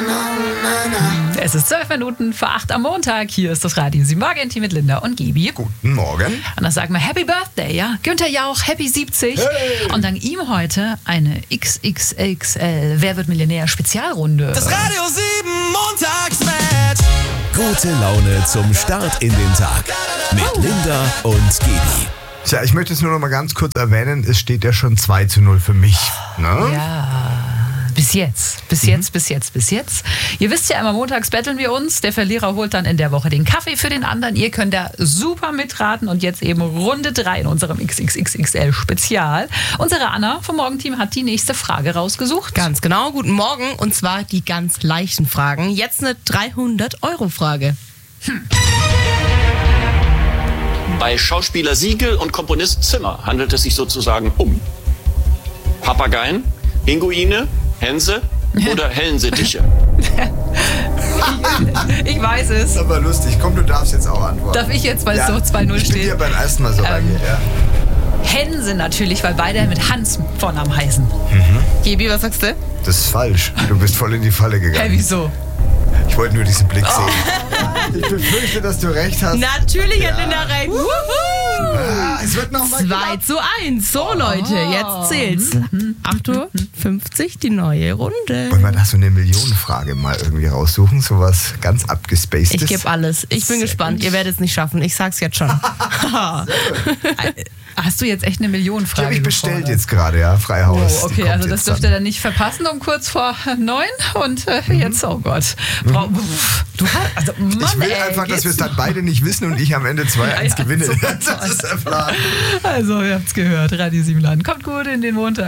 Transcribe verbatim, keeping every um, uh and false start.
Es ist zwölf Minuten vor acht am Montag. Hier ist das Radio sieben Morgen mit Linda und Gibi. Guten Morgen. Und dann sagen wir Happy Birthday, ja? Günther Jauch, Happy siebzig. Hey. Und dank ihm heute eine X X X L Wer wird Millionär Spezialrunde. Das Radio sieben Montagsmatch. Gute Laune zum Start in den Tag mit Linda und Gibi. Tja, ich möchte es nur noch mal ganz kurz erwähnen, es steht ja schon zwei zu null für mich. Ne? Ja, bis jetzt, bis jetzt, bis jetzt, bis jetzt. Ihr wisst ja immer, montags betteln wir uns. Der Verlierer holt dann in der Woche den Kaffee für den anderen. Ihr könnt da super mitraten und jetzt eben Runde drei in unserem X X X L Spezial. Unsere Anna vom Morgenteam hat die nächste Frage rausgesucht. Ganz genau, guten Morgen. Und zwar die ganz leichten Fragen. Jetzt eine dreihundert-Euro-Frage. Hm. Bei Schauspieler Siegel und Komponist Zimmer handelt es sich sozusagen um Papageien, Pinguine, Hänse oder Hellensittiche. Ich weiß es. Aber lustig, komm, du darfst jetzt auch antworten. Darf ich jetzt, weil ja, es so zwei null ich bin steht? ja beim ersten Mal so Ähm, lange, ja. Hänse natürlich, weil beide mit Hans Vornamen heißen. Gibi, was sagst du? Das ist falsch. Du bist voll in die Falle gegangen. Hä, wieso? Ich wollte nur diesen Blick sehen. Ich befürchte, dass du recht hast. Natürlich hat Linda recht. Ah, es wird noch mal zwei zu eins. So, Leute, jetzt zählt's. acht Uhr fünfzig, die neue Runde. Wollen wir da so eine Millionenfrage mal irgendwie raussuchen? So was ganz abgespacedes. Ich gebe alles. Ich bin Sehr gespannt. gut. Ihr werdet es nicht schaffen. Ich sag's jetzt schon. Hast du jetzt echt eine Die Millionenfrage habe ich bestellt gefordert? jetzt gerade, ja. Freihaus. Oh, Die okay, kommt also das jetzt dürft dann. ihr dann nicht verpassen um kurz vor neun und äh, jetzt, oh Gott. Frau, du hast, also Mann, Ich will ey, einfach, dass wir es geht's dann beide nicht wissen und ich am Ende zwei eins Ja, ja, gewinne. super Das ist der Plan. Also, ihr habt's gehört, Radio sieben Land. Kommt gut in den Montag.